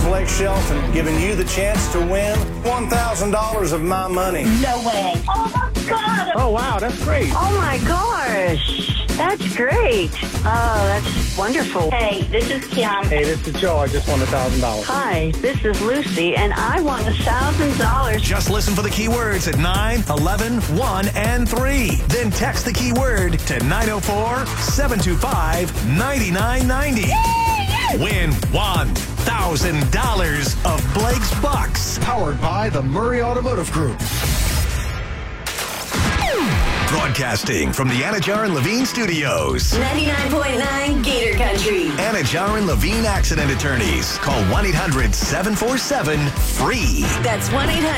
Select Shelf and giving you the chance to win $1,000 of my money. No way. Oh, my God. Oh, wow, that's great. Oh, my gosh. That's great. Oh, that's wonderful. Hey, this is Kim. Hey, this is Joe. I just won $1,000. Hi, this is Lucy, and I won $1,000. Just listen for the keywords at 9, 11, 1, and 3. Then text the keyword to 904-725-9990. Win $1,000 of Blake's Bucks. Powered by the Murray Automotive Group. Broadcasting from the Anajar and Levine Studios. 99.9 Gator Country. Anajar and Levine Accident Attorneys. Call 1-800-747-FREE. That's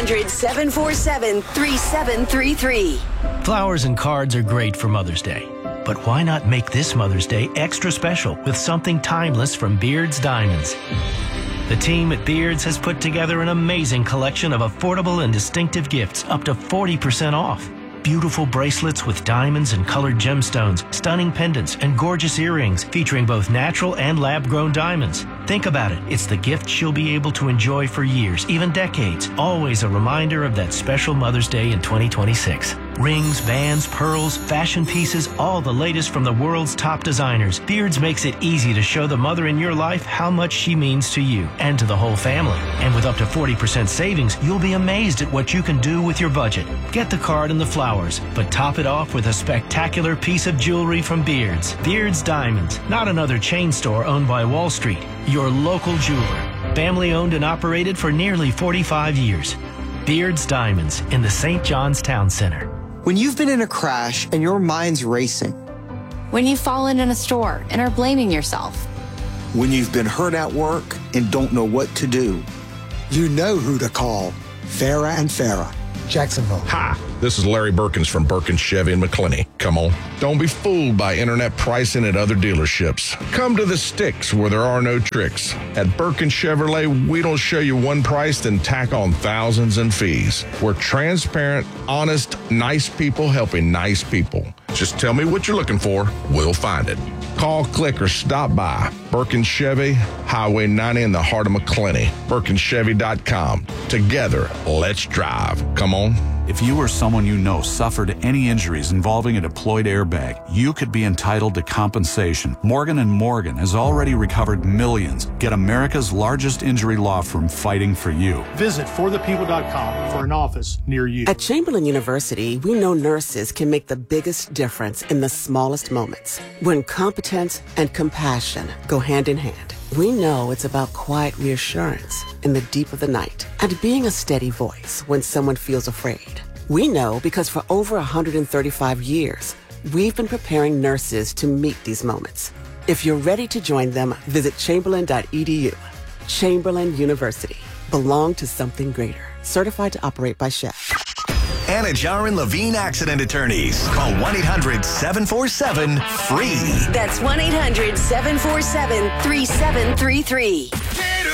1-800-747-3733. Flowers and cards are great for Mother's Day. But why not make this Mother's Day extra special with something timeless from Beard's Diamonds? The team at Beard's has put together an amazing collection of affordable and distinctive gifts up to 40% off. Beautiful bracelets with diamonds and colored gemstones, stunning pendants, and gorgeous earrings featuring both natural and lab-grown diamonds. Think about it. It's the gift she'll be able to enjoy for years, even decades. Always a reminder of that special Mother's Day in 2026. Rings, bands, pearls, fashion pieces, all the latest from the world's top designers. Beard's makes it easy to show the mother in your life how much she means to you and to the whole family. And with up to 40% savings, you'll be amazed at what you can do with your budget. Get the card and the flowers, but top it off with a spectacular piece of jewelry from Beard's. Beard's Diamonds, not another chain store owned by Wall Street. Your local jeweler. Family owned and operated for nearly 45 years. Beard's Diamonds in the St. John's Town Center. When you've been in a crash and your mind's racing. When you've fallen in a store and are blaming yourself. When you've been hurt at work and don't know what to do. You know who to call. Farah and Farah. Jacksonville. Hi, this is Larry Birkins from Birkins Chevy in McClenny. Come on. Don't be fooled by internet pricing at other dealerships. Come to the sticks where there are no tricks. At Birkins Chevrolet, we don't show you one price then tack on thousands in fees. We're transparent, honest, nice people helping nice people. Just tell me what you're looking for. We'll find it. Call, click, or stop by. Birkins Chevy, Highway 90 in the heart of McClenny. BirkinsChevy.com. Together, let's drive. Come on. If you or someone you know suffered any injuries involving a deployed airbag, you could be entitled to compensation. Morgan & Morgan has already recovered millions. Get America's largest injury law firm fighting for you. Visit forthepeople.com for an office near you. At Chamberlain University, we know nurses can make the biggest difference in the smallest moments. When competence and compassion go hand in hand. We know it's about quiet reassurance in the deep of the night and being a steady voice when someone feels afraid. We know because for over 135 years, we've been preparing nurses to meet these moments. If you're ready to join them, visit chamberlain.edu. Chamberlain University. Belong to something greater. Certified to operate by Chef. Anajar and Levine Accident Attorneys. Call 1-800-747-FREE. That's 1-800-747-3733.